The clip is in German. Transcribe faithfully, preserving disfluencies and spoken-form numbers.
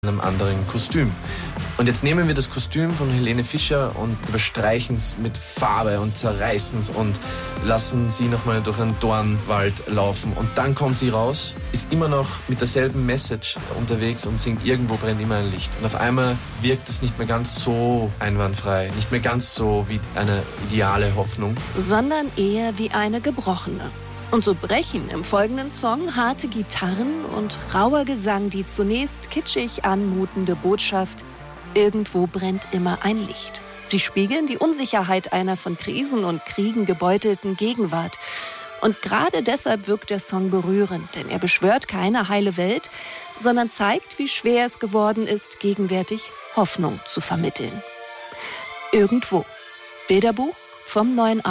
einem anderen Kostüm. Und jetzt nehmen wir das Kostüm von Helene Fischer und überstreichen es mit Farbe und zerreißen es und lassen sie nochmal durch einen Dornwald laufen. Und dann kommt sie raus, ist immer noch mit derselben Message unterwegs und singt "Irgendwo brennt immer ein Licht". Und auf einmal wirkt es nicht mehr ganz so einwandfrei, nicht mehr ganz so wie eine ideale Hoffnung. Sondern eher wie eine gebrochene. Und so brechen im folgenden Song harte Gitarren und rauer Gesang die zunächst kitschig anmutende Botschaft "Irgendwo brennt immer ein Licht". Sie spiegeln die Unsicherheit einer von Krisen und Kriegen gebeutelten Gegenwart. Und gerade deshalb wirkt der Song berührend, denn er beschwört keine heile Welt, sondern zeigt, wie schwer es geworden ist, gegenwärtig Hoffnung zu vermitteln. Irgendwo. Bilderbuch vom neuen